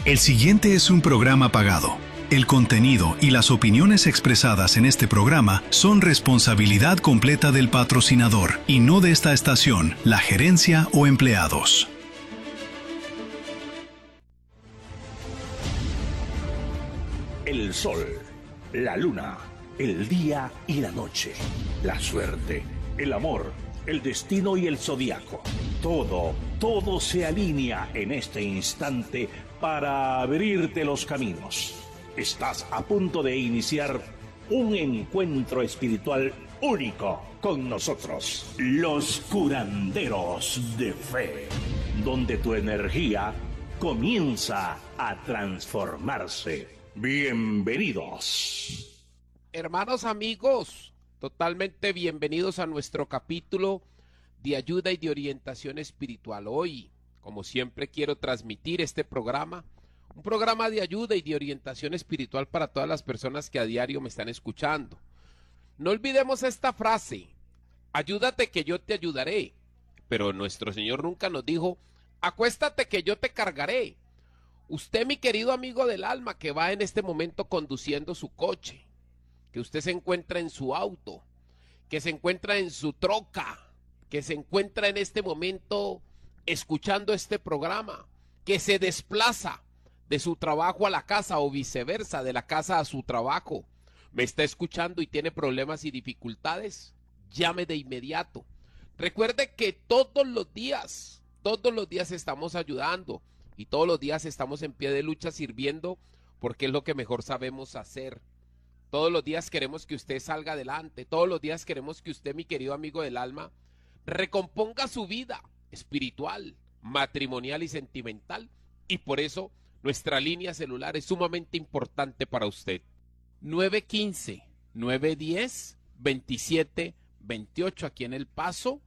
El siguiente es un programa pagado. El contenido y las opiniones expresadas en este programa son responsabilidad completa del patrocinador y no de esta estación, la gerencia o empleados. El sol, la luna, el día y la noche, la suerte, el amor, el destino y el zodiaco. Todo se alinea en este instante para abrirte los caminos. Estás a punto de iniciar un encuentro espiritual único con nosotros, los curanderos de fe, donde tu energía comienza a transformarse. Bienvenidos. Hermanos, amigos, totalmente bienvenidos a nuestro capítulo de ayuda y de orientación espiritual. Hoy, como siempre, quiero transmitir este programa, un programa de ayuda y de orientación espiritual para todas las personas que a diario me están escuchando. No olvidemos esta frase: ayúdate que yo te ayudaré. Pero nuestro Señor nunca nos dijo: acuéstate que yo te cargaré. Usted, mi querido amigo del alma, que va en este momento conduciendo su coche, que usted se encuentra en su auto, que se encuentra en su troca, que se encuentra en este momento escuchando este programa, que se desplaza de su trabajo a la casa o viceversa, de la casa a su trabajo, me está escuchando y tiene problemas y dificultades, llame de inmediato. Recuerde que todos los días estamos ayudando y todos los días estamos en pie de lucha sirviendo, porque es lo que mejor sabemos hacer. Todos los días queremos que usted salga adelante, todos los días queremos que usted, mi querido amigo del alma, recomponga su vida espiritual, matrimonial y sentimental, y por eso nuestra línea celular es sumamente importante para usted. 915-910-2728 aquí en El Paso,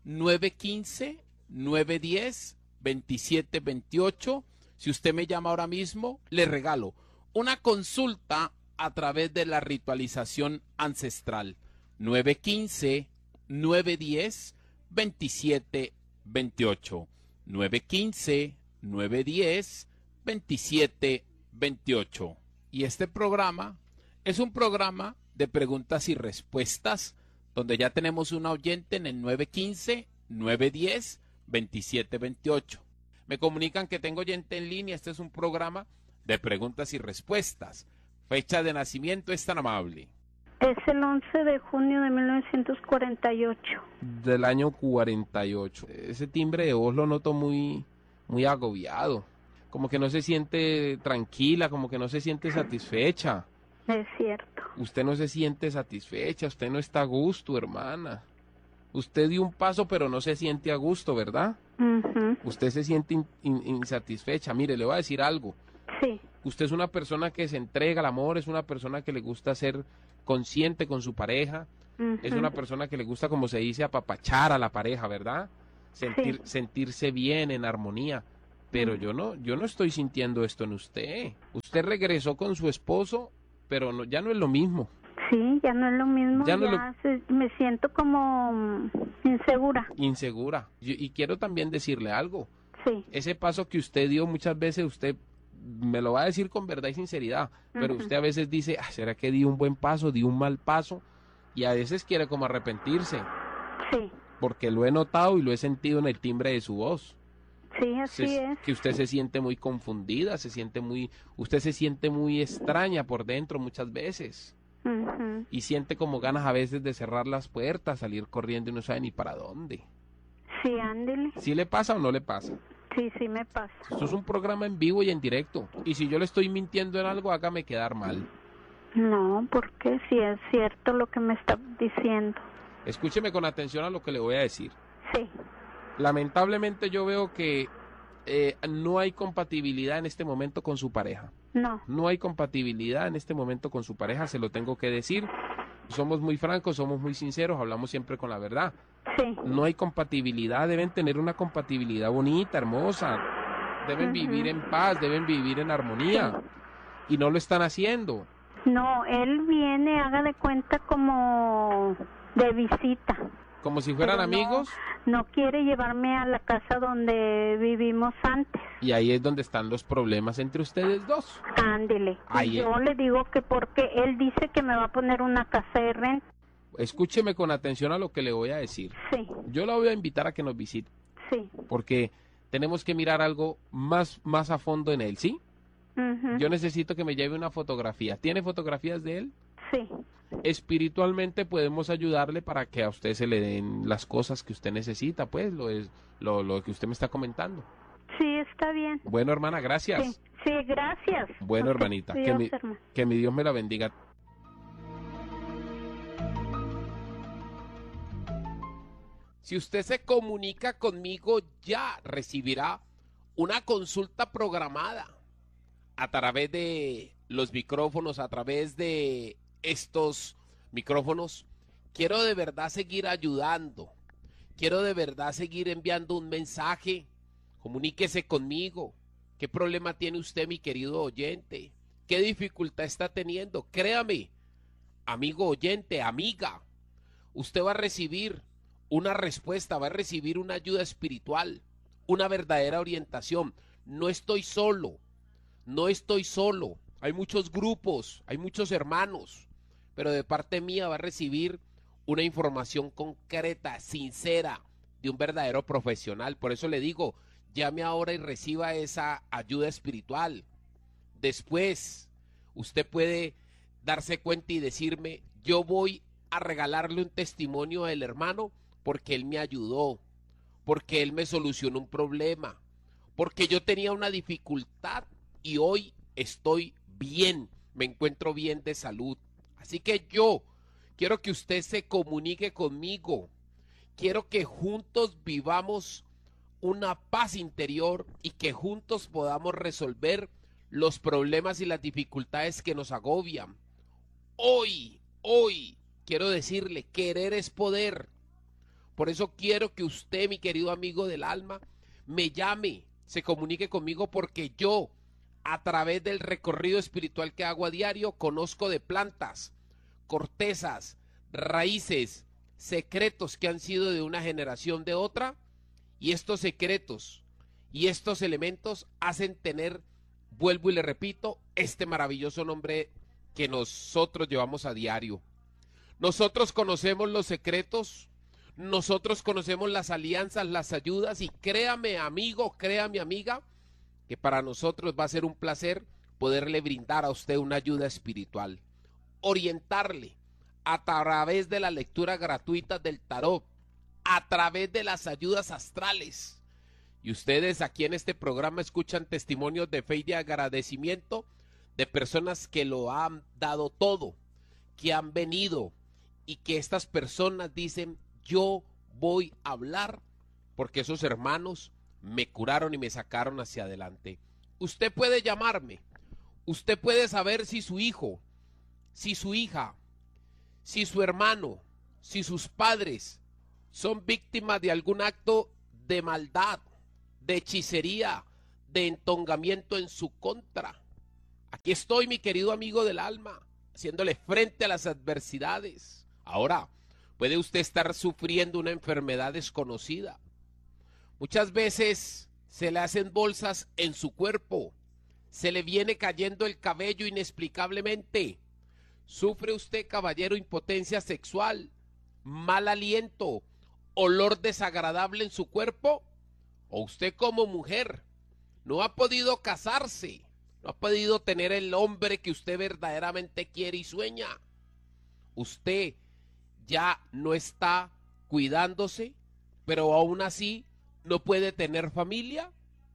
915-910-2728. Si usted me llama ahora mismo, le regalo una consulta a través de la ritualización ancestral. 915-910-2728. 915-910-2728. Y este programa es un programa de preguntas y respuestas, donde ya tenemos una oyente en el 915-910-2728. Me comunican que tengo oyente en línea. Este es un programa de preguntas y respuestas. Fecha de nacimiento es tan amable. Es el 11 de junio de 1948. Del año 48. Ese timbre de voz lo noto muy agobiado. Como que no se siente tranquila, como que no se siente satisfecha. Es cierto. Usted no se siente satisfecha, usted no está a gusto, hermana. Usted dio un paso, pero no se siente a gusto, ¿verdad? Uh-huh. Usted se siente insatisfecha. Mire, le voy a decir algo. Sí. Usted es una persona que se entrega al amor, es una persona que le gusta ser consciente con su pareja, Uh-huh. es una persona que le gusta, como se dice, apapachar a la pareja, ¿verdad? Sentirse bien, en armonía. Pero yo no estoy sintiendo esto en usted. Usted regresó con su esposo, pero ya no es lo mismo. Sí, ya no es lo mismo. Me siento como insegura. Y quiero también decirle algo. Sí. Ese paso que usted dio, muchas veces usted me lo va a decir con verdad y sinceridad, pero Uh-huh. usted a veces dice: ¿será que di un buen paso, di un mal paso? Y a veces quiere como arrepentirse. Sí. Porque lo he notado y lo he sentido en el timbre de su voz. Sí, así es. Que usted se siente muy confundida, usted se siente muy extraña por dentro muchas veces. Uh-huh. Y siente como ganas a veces de cerrar las puertas, salir corriendo y no sabe ni para dónde. Sí, ándele. ¿Sí le pasa o no le pasa? Sí, sí me pasa. Esto es un programa en vivo y en directo. Y si yo le estoy mintiendo en algo, hágame quedar mal. No, porque sí es cierto lo que me está diciendo. Escúcheme con atención a lo que le voy a decir. Sí. Lamentablemente yo veo que no hay compatibilidad en este momento con su pareja. No. No hay compatibilidad en este momento con su pareja, se lo tengo que decir. Somos muy francos, somos muy sinceros, hablamos siempre con la verdad. Sí. No hay compatibilidad, deben tener una compatibilidad bonita, hermosa. Deben vivir en paz, deben vivir en armonía. Y no lo están haciendo. No, él viene, haga de cuenta, como de visita. ¿Como si fueran amigos? No quiere llevarme a la casa donde vivimos antes. Y ahí es donde están los problemas entre ustedes dos. Ándele. Y yo le digo que porque él dice que me va a poner una casa de renta. Escúcheme con atención a lo que le voy a decir. Sí. Yo la voy a invitar a que nos visite. Sí. Porque tenemos que mirar algo más a fondo en él, ¿sí? Yo necesito que me lleve una fotografía. ¿Tiene fotografías de él? Sí. Espiritualmente podemos ayudarle para que a usted se le den las cosas que usted necesita, pues, lo que usted me está comentando. Sí, está bien. Bueno, hermana, gracias. Sí, gracias. Bueno, hermanita, que mi Dios me la bendiga. Si usted se comunica conmigo, ya recibirá una consulta programada a través de los micrófonos, a través de estos micrófonos. Quiero de verdad seguir ayudando. Quiero de verdad seguir enviando un mensaje. Comuníquese conmigo. ¿Qué problema tiene usted, mi querido oyente? ¿Qué dificultad está teniendo? Créame, amigo oyente, amiga, usted va a recibir una respuesta, va a recibir una ayuda espiritual, una verdadera orientación. No estoy solo, no estoy solo. Hay muchos grupos, hay muchos hermanos, pero de parte mía va a recibir una información concreta, sincera, de un verdadero profesional. Por eso le digo, llame ahora y reciba esa ayuda espiritual. Después, usted puede darse cuenta y decirme, yo voy a regalarle un testimonio al hermano porque él me ayudó, porque él me solucionó un problema, porque yo tenía una dificultad y hoy estoy bien, me encuentro bien de salud. Así que yo quiero que usted se comunique conmigo. Quiero que juntos vivamos una paz interior y que juntos podamos resolver los problemas y las dificultades que nos agobian. Hoy, quiero decirle, querer es poder. Por eso quiero que usted, mi querido amigo del alma, me llame, se comunique conmigo, porque yo, a través del recorrido espiritual que hago a diario, conozco de plantas, cortezas, raíces, secretos que han sido de una generación de otra, y estos secretos y estos elementos hacen tener, vuelvo y le repito, este maravilloso nombre que nosotros llevamos a diario. Nosotros conocemos los secretos, nosotros conocemos las alianzas, las ayudas, y créame, amigo, créame, amiga, que para nosotros va a ser un placer poderle brindar a usted una ayuda espiritual, orientarle a través de la lectura gratuita del tarot, a través de las ayudas astrales. Y ustedes aquí en este programa escuchan testimonios de fe y de agradecimiento de personas que lo han dado todo, que han venido, y que estas personas dicen, yo voy a hablar porque esos hermanos me curaron y me sacaron hacia adelante. Usted puede llamarme, usted puede saber si su hijo, si su hija, si su hermano, si sus padres son víctimas de algún acto de maldad, de hechicería, de entongamiento en su contra. Aquí estoy, mi querido amigo del alma, haciéndole frente a las adversidades. Ahora, puede usted estar sufriendo una enfermedad desconocida. Muchas veces se le hacen bolsas en su cuerpo, se le viene cayendo el cabello inexplicablemente. ¿Sufre usted, caballero, impotencia sexual, mal aliento, olor desagradable en su cuerpo? ¿O usted como mujer no ha podido casarse, no ha podido tener el hombre que usted verdaderamente quiere y sueña? Usted ya no está cuidándose, pero aún así no puede tener familia.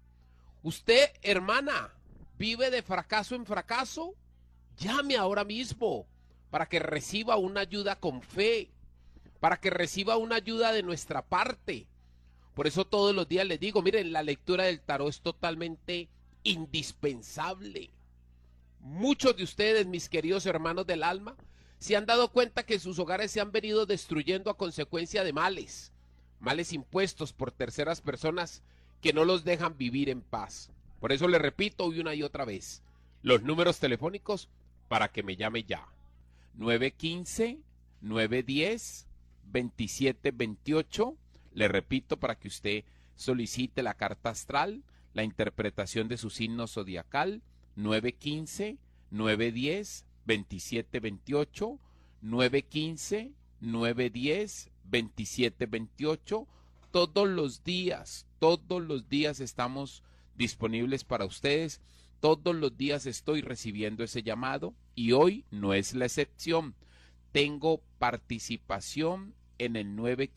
Usted, hermana, vive de fracaso en fracaso. Llame ahora mismo para que reciba una ayuda con fe, para que reciba una ayuda de nuestra parte. Por eso todos los días les digo, miren, la lectura del tarot es totalmente indispensable. Muchos de ustedes, mis queridos hermanos del alma, se han dado cuenta que sus hogares se han venido destruyendo a consecuencia de males impuestos por terceras personas que no los dejan vivir en paz. Por eso les repito una y otra vez, los números telefónicos para que me llame ya. 915-910 2728. Le repito para que usted solicite la carta astral, la interpretación de su signo zodiacal, 915-910-2728, 915-910-2728. Todos los días estamos disponibles para ustedes. Todos los días estoy recibiendo ese llamado y hoy no es la excepción. Tengo participación en el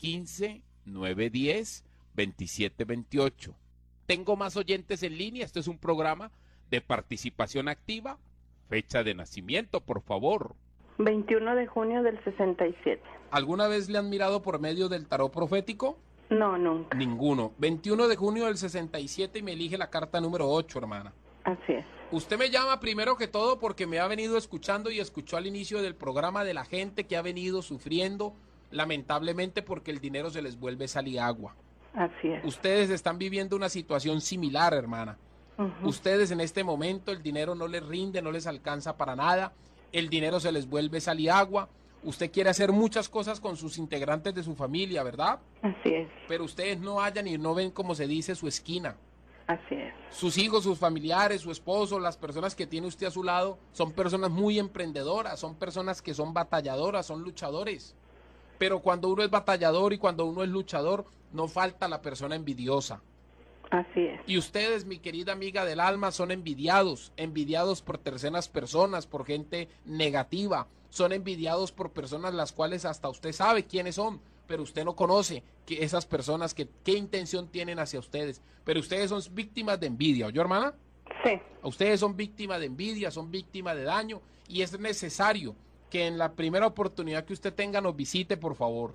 915-910-2728. Tengo más oyentes en línea. Este es un programa de participación activa. Fecha de nacimiento, por favor. 21 de junio del 67. ¿Alguna vez le han mirado por medio del tarot profético? No, nunca. Ninguno. 21 de junio del 67 y me elige la carta número 8, hermana. Así es. Usted me llama primero que todo porque me ha venido escuchando y escuchó al inicio del programa de la gente que ha venido sufriendo lamentablemente porque el dinero se les vuelve sal y agua. Así es. Ustedes están viviendo una situación similar, hermana. Ustedes en este momento el dinero no les rinde, no les alcanza para nada, el dinero se les vuelve sal y agua. Usted quiere hacer muchas cosas con sus integrantes de su familia, ¿verdad? Así es. Pero ustedes no hallan y no ven, como se dice, su esquina. Así es. Sus hijos, sus familiares, su esposo, las personas que tiene usted a su lado, son personas muy emprendedoras, son personas que son batalladoras, son luchadores. Pero cuando uno es batallador y cuando uno es luchador, no falta la persona envidiosa. Así es. Y ustedes, mi querida amiga del alma, son envidiados por terceras personas, por gente negativa. Son envidiados por personas las cuales hasta usted sabe quiénes son, pero usted no conoce que esas personas qué intención tienen hacia ustedes. Pero ustedes son víctimas de envidia, ¿oyó, hermana? Sí. Ustedes son víctimas de envidia, son víctimas de daño y es necesario que en la primera oportunidad que usted tenga nos visite, por favor.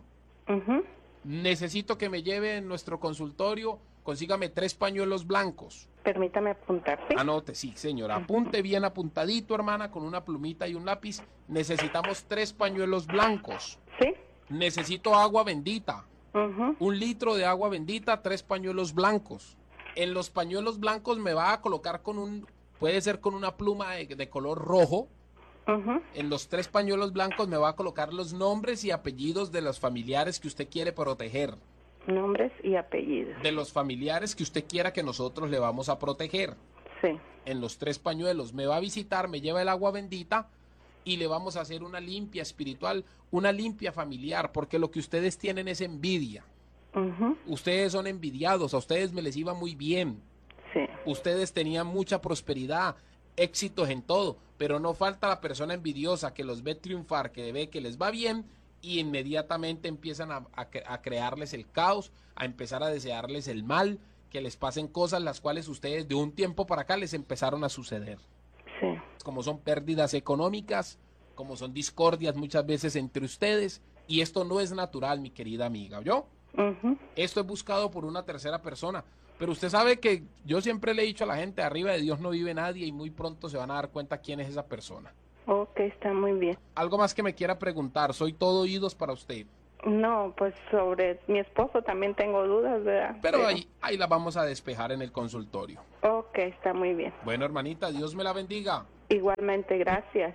Necesito que me lleve en nuestro consultorio, consígame 3 pañuelos blancos. Permítame apuntar, ¿sí? Anote, sí, señora. Apunte bien apuntadito, hermana, con una plumita y un lápiz. Necesitamos 3 pañuelos blancos. Sí. Necesito agua bendita. 1 litro de agua bendita, 3 pañuelos blancos. En los pañuelos blancos me va a colocar puede ser con una pluma de color rojo. En los 3 pañuelos blancos me va a colocar los nombres y apellidos de los familiares que usted quiere proteger. Nombres y apellidos. De los familiares que usted quiera que nosotros le vamos a proteger. Sí. En los 3 pañuelos me va a visitar, me lleva el agua bendita y le vamos a hacer una limpia espiritual, una limpia familiar, porque lo que ustedes tienen es envidia. Ustedes son envidiados, a ustedes me les iba muy bien. Sí. Ustedes tenían mucha prosperidad, éxitos en todo, pero no falta la persona envidiosa que los ve triunfar, que ve que les va bien y inmediatamente empiezan a crearles el caos, a empezar a desearles el mal, que les pasen cosas las cuales ustedes de un tiempo para acá les empezaron a suceder. Sí. Como son pérdidas económicas, como son discordias muchas veces entre ustedes, y esto no es natural, mi querida amiga, ¿oyó? Esto es buscado por una tercera persona. Pero usted sabe que yo siempre le he dicho a la gente, arriba de Dios no vive nadie y muy pronto se van a dar cuenta quién es esa persona. Ok, está muy bien. Algo más que me quiera preguntar, soy todo oídos para usted. No, pues sobre mi esposo también tengo dudas, ¿verdad? Pero ahí la vamos a despejar en el consultorio. Ok, está muy bien. Bueno, hermanita, Dios me la bendiga. Igualmente, gracias.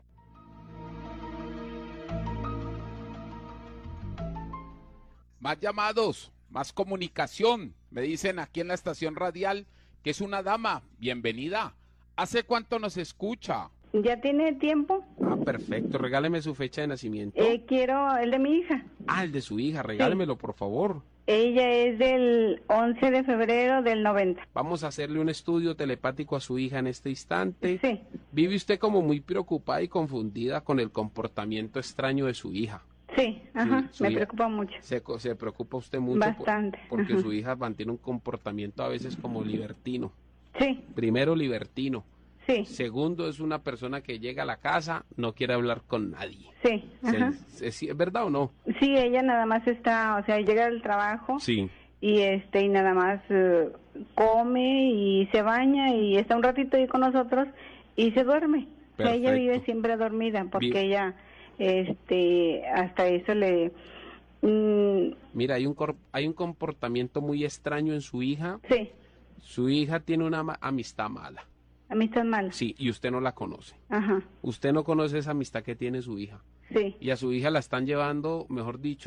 Más llamados, más comunicación. Me dicen aquí en la estación radial que es una dama. Bienvenida. ¿Hace cuánto nos escucha? ¿Ya tiene tiempo? Ah, perfecto. Regáleme su fecha de nacimiento. Quiero el de mi hija. Ah, el de su hija. Regálemelo, por favor. Ella es del 11 de febrero del 90. Vamos a hacerle un estudio telepático a su hija en este instante. Sí. Vive usted como muy preocupada y confundida con el comportamiento extraño de su hija. Sí, ajá, Su me hija preocupa mucho. Se preocupa usted mucho. Bastante. Porque su hija mantiene un comportamiento a veces como libertino. Sí. Primero, libertino. Sí. Segundo, es una persona que llega a la casa, no quiere hablar con nadie. Sí, ajá. ¿Es verdad o no? Sí, ella nada más está, o sea, llega del trabajo. Sí. Y nada más come y se baña y está un ratito ahí con nosotros y se duerme. O sea, ella vive siempre dormida porque ella hasta eso le mira, hay un comportamiento muy extraño en su hija. Sí. Su hija tiene una amistad mala. ¿Amistad mala? Sí, y usted no la conoce. Ajá. Usted no conoce esa amistad que tiene su hija. Sí. Y a su hija la están llevando, mejor dicho,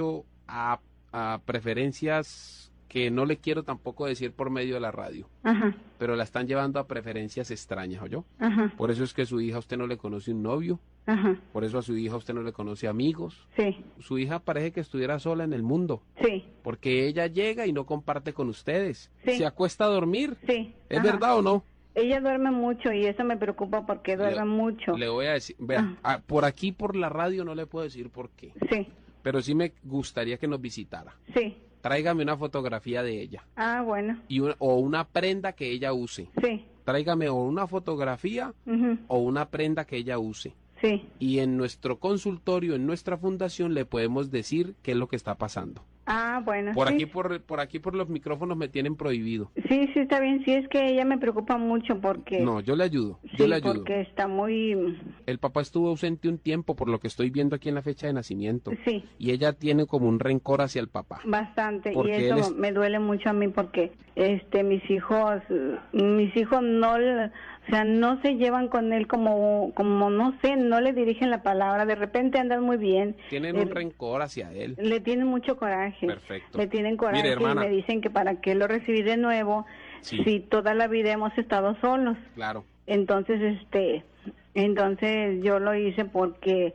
a preferencias que no le quiero tampoco decir por medio de la radio, Ajá, pero la están llevando a preferencias extrañas, ¿oyó? ajá, Por eso es que su hija a usted no le conoce un novio, ajá, por eso a su hija usted no le conoce amigos. sí, Su hija parece que estuviera sola en el mundo, sí, porque ella llega y no comparte con ustedes. Sí. Se acuesta a dormir. sí. ¿Es ajá. verdad o no? Ella duerme mucho y eso me preocupa porque duerme mucho. Le voy a decir, vea, por aquí por la radio no le puedo decir por qué, Sí, pero sí me gustaría que nos visitara. sí. Tráigame una fotografía de ella Ah, bueno, o una prenda que ella use. sí, Tráigame o una fotografía ujú, o una prenda que ella use. sí. Y en nuestro consultorio, en nuestra fundación, le podemos decir qué es lo que está pasando. Ah, bueno, Por sí. aquí, por aquí, por los micrófonos me tienen prohibido. Sí, sí, está bien. Sí, es que ella me preocupa mucho porque... No, yo le ayudo, sí, yo le ayudo. porque está muy... El papá estuvo ausente un tiempo, por lo que estoy viendo aquí en la fecha de nacimiento. Sí, Y ella tiene como un rencor hacia el papá. bastante. Porque Y él eso es- me duele mucho a mí porque mis hijos no... O sea, no se llevan con él como no sé, no le dirigen la palabra. De repente andan muy bien. Tienen un rencor hacia él. Le tienen mucho coraje. Perfecto. Le tienen coraje. Mire, hermana. Y me dicen que para qué lo recibí de nuevo Sí. si toda la vida hemos estado solos. Claro. Entonces, entonces yo lo hice porque,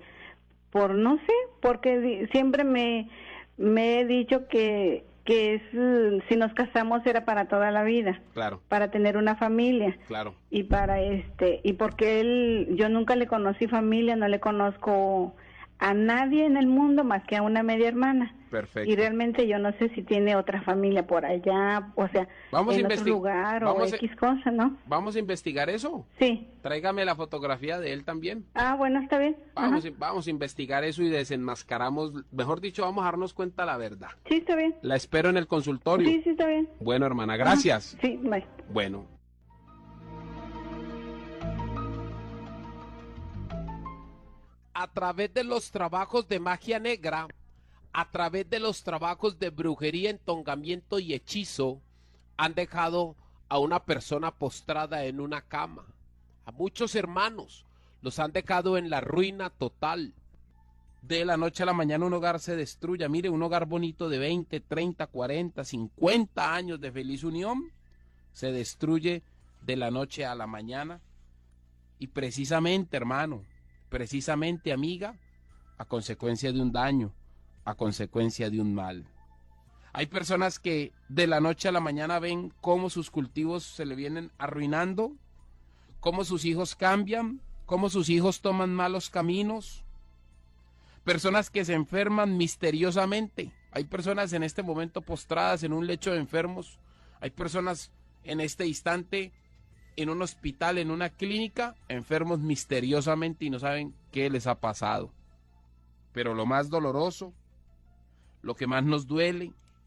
no sé, porque siempre me he dicho que si nos casamos era para toda la vida, Claro, para tener una familia. claro. Y y porque yo nunca le conocí familia, no le conozco a nadie en el mundo más que a una media hermana. Perfecto. Y realmente yo no sé si tiene otra familia por allá, o sea, Vamos a en otro investi- lugar o vamos a- X cosa, ¿no? Vamos a investigar eso. Sí. Tráigame la fotografía de él también. Ah, bueno, está bien. Vamos, Ajá. vamos a investigar eso y desenmascaramos, mejor dicho, vamos a darnos cuenta la verdad. Sí, está bien. La espero en el consultorio. Sí, sí, está bien. Bueno, hermana, gracias. Sí, bye. Bueno. A través de los trabajos de magia negra, a través de los trabajos de brujería, entongamiento y hechizo, han dejado a una persona postrada en una cama. A muchos hermanos los han dejado en la ruina total. De la noche a la mañana un hogar se destruye. Mire, un hogar bonito de 20, 30, 40, 50 años de feliz unión se destruye de la noche a la mañana. Y precisamente, hermano, precisamente, amiga, a consecuencia de un daño, a consecuencia de un mal. Hay personas que de la noche a la mañana ven cómo sus cultivos se le vienen arruinando, cómo sus hijos cambian, cómo sus hijos toman malos caminos. Personas que se enferman misteriosamente. Hay personas en este momento postradas en un lecho de enfermos. Hay personas en este instante en un hospital, en una clínica, enfermos misteriosamente y no saben qué les ha pasado. Pero lo más doloroso, lo que más nos duele,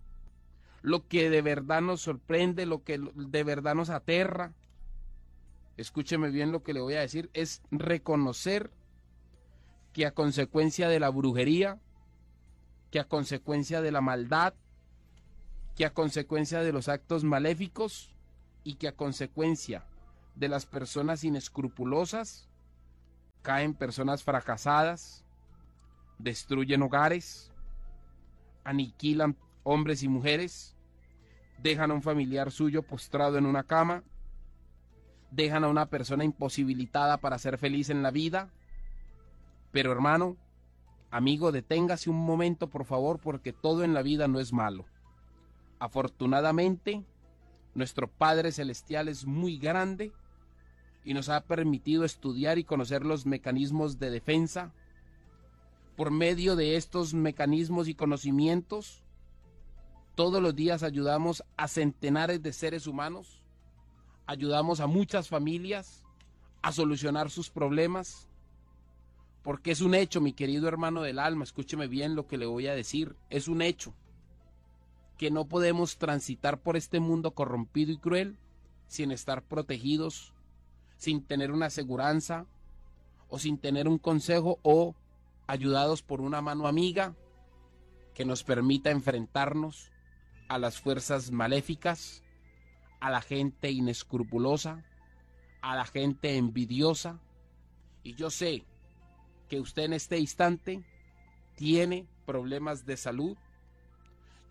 lo que de verdad nos sorprende, lo que de verdad nos aterra, escúcheme bien lo que le voy a decir, es reconocer que a consecuencia de la brujería, que a consecuencia de la maldad, que a consecuencia de los actos maléficos y que a consecuencia de las personas inescrupulosas, caen personas fracasadas, destruyen hogares, aniquilan hombres y mujeres, dejan a un familiar suyo postrado en una cama, dejan a una persona imposibilitada para ser feliz en la vida. Pero hermano, amigo, deténgase un momento por favor, porque todo en la vida no es malo. Afortunadamente, nuestro Padre Celestial es muy grande y nos ha permitido estudiar y conocer los mecanismos de defensa. Por medio de estos mecanismos y conocimientos, todos los días ayudamos a centenares de seres humanos, ayudamos a muchas familias a solucionar sus problemas, porque es un hecho, mi querido hermano del alma, escúcheme bien lo que le voy a decir, es un hecho que no podemos transitar por este mundo corrompido y cruel sin estar protegidos, sin tener una aseguranza o sin tener un consejo o ayudados por una mano amiga que nos permita enfrentarnos a las fuerzas maléficas, a la gente inescrupulosa, a la gente envidiosa. Y yo sé que usted en este instante tiene problemas de salud,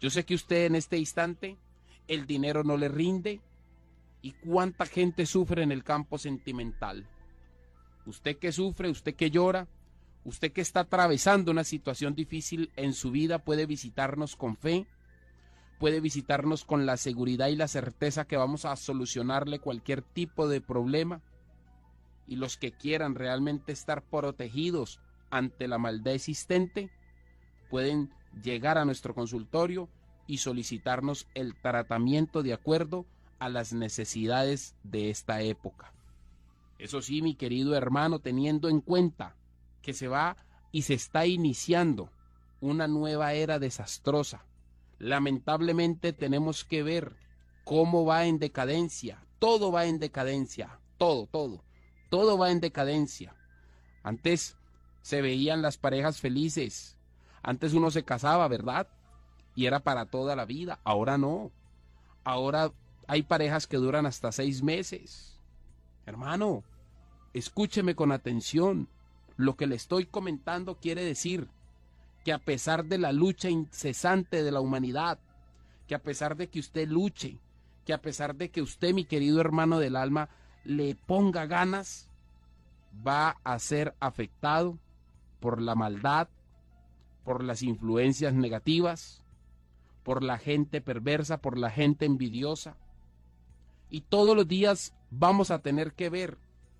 Yo sé que usted en este instante el dinero no le rinde y cuánta gente sufre en el campo sentimental. Usted que sufre, usted que llora, usted que está atravesando una situación difícil en su vida puede visitarnos con fe, puede visitarnos con la seguridad y la certeza que vamos a solucionarle cualquier tipo de problema. Y los que quieran realmente estar protegidos ante la maldad existente pueden llegar a nuestro consultorio y solicitarnos el tratamiento de acuerdo a las necesidades de esta época. Eso sí, mi querido hermano, teniendo en cuenta que se va y se está iniciando una nueva era desastrosa. Lamentablemente tenemos que ver cómo va en decadencia. Todo va en decadencia. Todo va en decadencia. Antes se veían las parejas felices. Antes uno se casaba, ¿verdad? Y era para toda la vida. Ahora no. Ahora hay parejas que duran hasta 6 meses. Hermano, escúcheme con atención. Lo que le estoy comentando quiere decir que a pesar de la lucha incesante de la humanidad, que a pesar de que usted luche, que a pesar de que usted, mi querido hermano del alma, le ponga ganas, va a ser afectado por la maldad, por las influencias negativas, por la gente perversa, por la gente envidiosa. Y todos los días vamos a tener que ver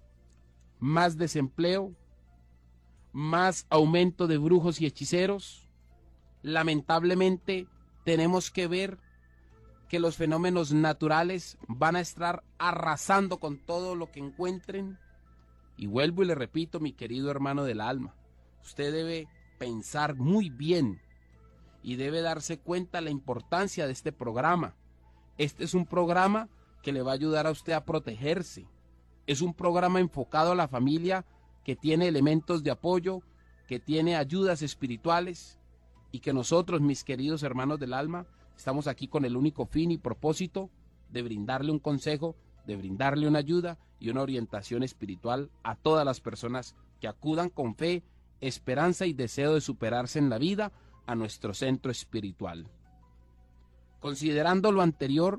más desempleo, más aumento de brujos y hechiceros. Lamentablemente tenemos que ver que los fenómenos naturales van a estar arrasando con todo lo que encuentren. Y vuelvo y le repito, mi querido hermano del alma, usted debe pensar muy bien y debe darse cuenta la importancia de este programa. Este es un programa que le va a ayudar a usted a protegerse. Es un programa enfocado a la familia que tiene elementos de apoyo, que tiene ayudas espirituales y que nosotros, mis queridos hermanos del alma, estamos aquí con el único fin y propósito de brindarle un consejo, de brindarle una ayuda y una orientación espiritual a todas las personas que acudan con fe, esperanza y deseo de superarse en la vida a nuestro centro espiritual. Considerando lo anterior,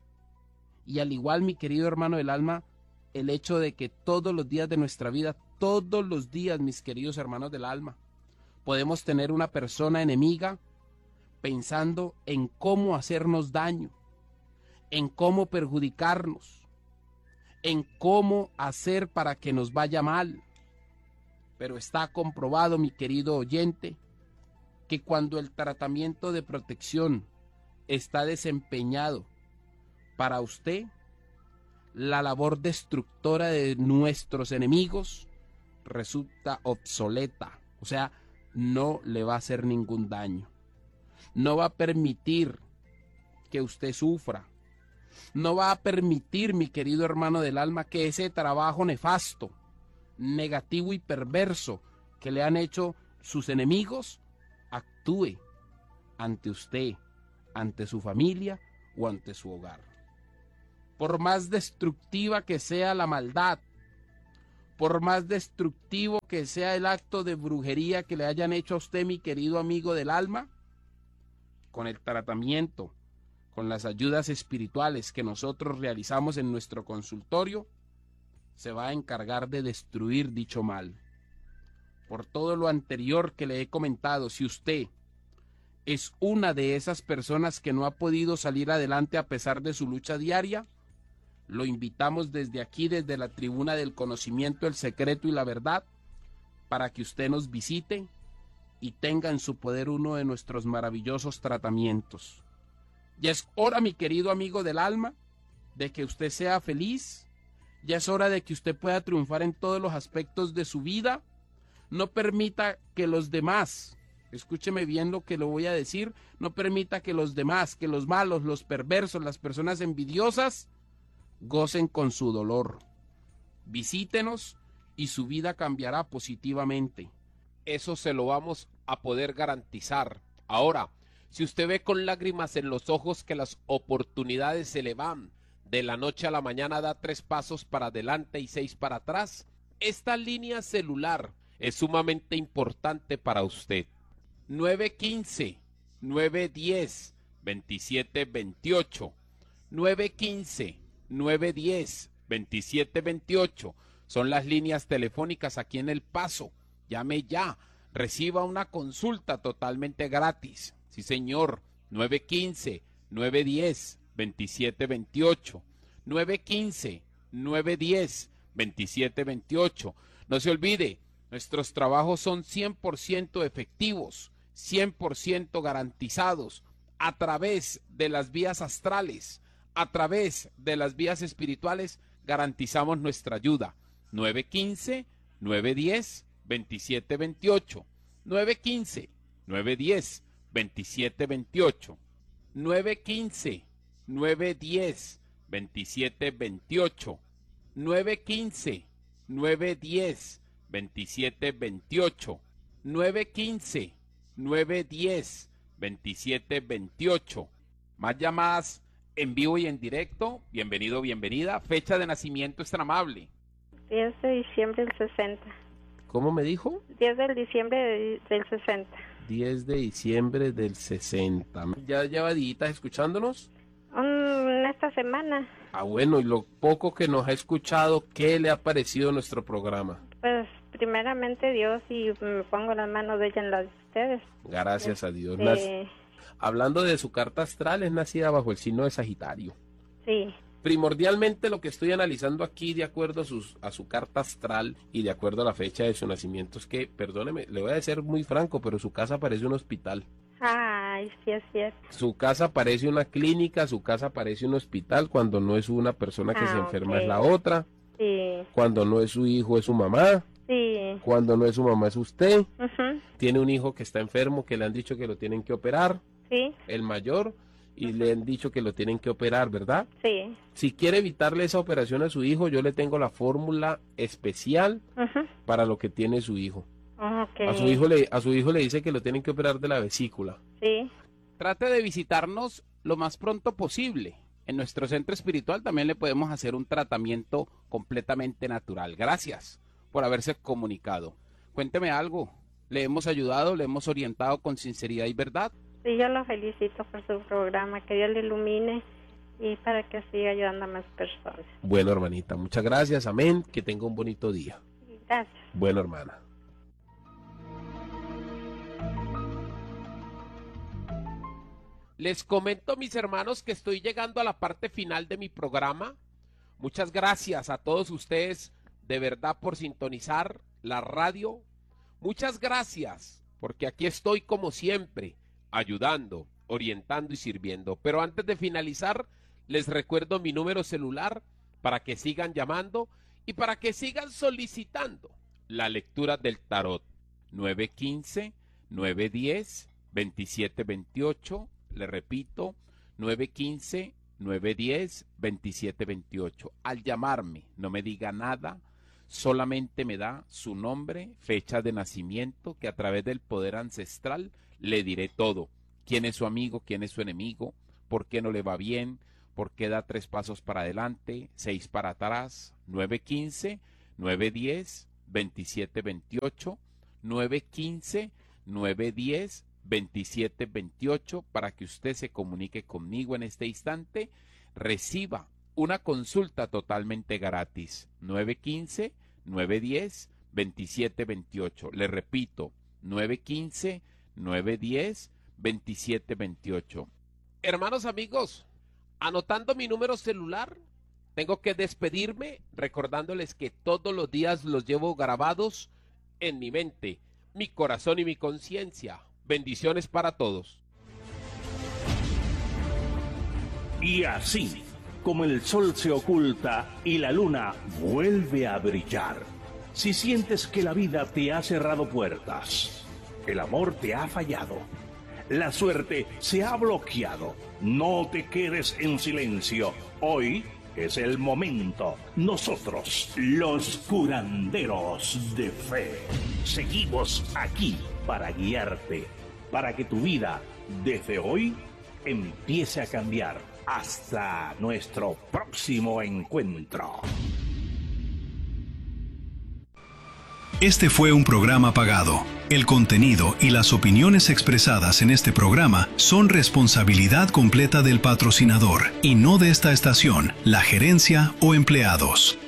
y al igual, mi querido hermano del alma, el hecho de que todos los días de nuestra vida, todos los días, mis queridos hermanos del alma, podemos tener una persona enemiga pensando en cómo hacernos daño, en cómo perjudicarnos, en cómo hacer para que nos vaya mal. Pero está comprobado, mi querido oyente, que cuando el tratamiento de protección está desempeñado para usted, la labor destructora de nuestros enemigos resulta obsoleta. O sea, no le va a hacer ningún daño. No va a permitir que usted sufra. No va a permitir, mi querido hermano del alma, que ese trabajo nefasto, negativo y perverso que le han hecho sus enemigos actúe ante usted, ante su familia o ante su hogar. Por más destructiva que sea la maldad, por más destructivo que sea el acto de brujería que le hayan hecho a usted, mi querido amigo del alma, con el tratamiento, con las ayudas espirituales que nosotros realizamos en nuestro consultorio, se va a encargar de destruir dicho mal. Por todo lo anterior que le he comentado, si usted es una de esas personas que no ha podido salir adelante a pesar de su lucha diaria, lo invitamos desde aquí, desde la tribuna del conocimiento, el secreto y la verdad, para que usted nos visite y tenga en su poder uno de nuestros maravillosos tratamientos. Ya es hora, mi querido amigo del alma, de que usted sea feliz. Ya es hora de que usted pueda triunfar en todos los aspectos de su vida. No permita que los demás, escúcheme bien lo que le voy a decir, no permita que los demás, que los malos, los perversos, las personas envidiosas, gocen con su dolor. Visítenos y su vida cambiará positivamente. Eso se lo vamos a poder garantizar. Ahora, si usted ve con lágrimas en los ojos que las oportunidades se le van, de la noche a la mañana da 3 pasos para adelante y 6 para atrás, esta línea celular es sumamente importante para usted. 915, 910, 2728. 915-910-2728. Son las líneas telefónicas aquí en El Paso. Llame ya. Reciba una consulta totalmente gratis. Sí, señor. 915-910-2728. 915-910-2728. No se olvide, nuestros trabajos son 100% efectivos, 100% garantizados, a través de las vías astrales, a través de las vías espirituales, garantizamos nuestra ayuda. 915-910-2728. 915-910-2728. 915-910-2728. 915-910-2728. 915-910-2728. Más llamadas en vivo y en directo. Bienvenido, bienvenida. Fecha de nacimiento extramable. 10 de diciembre del 60. ¿Cómo me dijo? 10 de diciembre del 60. 10 de diciembre del 60. ¿Ya lleva días escuchándonos? Esta semana. Ah, bueno, y lo poco que nos ha escuchado, ¿qué le ha parecido nuestro programa? Pues primeramente Dios, y me pongo las manos de ella en las de ustedes. Gracias a Dios. Sí. Hablando de su carta astral, es nacida bajo el signo de Sagitario. Sí. Primordialmente lo que estoy analizando aquí, de acuerdo a su carta astral y de acuerdo a la fecha de su nacimiento, es que, perdóneme, le voy a ser muy franco, pero su casa parece un hospital. Ay, sí es cierto. Su casa parece una clínica, su casa parece un hospital, cuando no es una persona que se enferma es la otra. Sí. Cuando no es su hijo es su mamá. Sí. Cuando no es su mamá es usted. Uh-huh. Tiene un hijo que está enfermo, que le han dicho que lo tienen que operar. Sí. El mayor. Y le han dicho que lo tienen que operar, ¿verdad? Sí. Si quiere evitarle esa operación a su hijo, yo le tengo la fórmula especial para lo que tiene su hijo. Okay. A su hijo le dice que lo tienen que operar de la vesícula. Sí. Trate de visitarnos lo más pronto posible. En nuestro centro espiritual también le podemos hacer un tratamiento completamente natural. Gracias por haberse comunicado. Cuénteme algo. ¿Le hemos ayudado, le hemos orientado con sinceridad y verdad? Sí, yo lo felicito por su programa, que Dios le ilumine y para que siga ayudando a más personas. Bueno, hermanita, muchas gracias, amén, que tenga un bonito día. Gracias. Bueno, hermana. Les comento, mis hermanos, que estoy llegando a la parte final de mi programa. Muchas gracias a todos ustedes, de verdad, por sintonizar la radio. Muchas gracias, porque aquí estoy como siempre, ayudando, orientando y sirviendo. Pero antes de finalizar, les recuerdo mi número celular para que sigan llamando y para que sigan solicitando la lectura del tarot. 915-910-2728. Le repito, 915-910-2728. Al llamarme, no me diga nada, solamente me da su nombre, fecha de nacimiento, que a través del poder ancestral le diré todo. ¿Quién es su amigo? ¿Quién es su enemigo? ¿Por qué no le va bien? ¿Por qué da 3 pasos para adelante, 6 para atrás? 915-910-2728. 915-910-2728 para que usted se comunique conmigo en este instante. Reciba una consulta totalmente gratis. 915-910-2728. Le repito, 915-910-2728. Hermanos, amigos, anotando mi número celular, tengo que despedirme recordándoles que todos los días los llevo grabados en mi mente, mi corazón y mi conciencia. Bendiciones para todos. Y así, como el sol se oculta y la luna vuelve a brillar, si sientes que la vida te ha cerrado puertas, el amor te ha fallado, la suerte se ha bloqueado, no te quedes en silencio. Hoy es el momento. Nosotros, los curanderos de fe, seguimos aquí para guiarte, para que tu vida desde hoy empiece a cambiar. Hasta nuestro próximo encuentro. Este fue un programa pagado. El contenido y las opiniones expresadas en este programa son responsabilidad completa del patrocinador y no de esta estación, la gerencia o empleados.